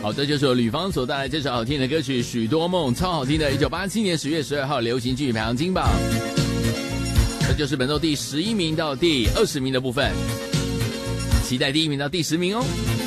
好，这就是由吕方所带来这首好听的歌曲《许多梦》，超好听的1987年10月12号流行剧排行金榜。这就是本周第11名到第20名的部分，期待第1名到第10名哦。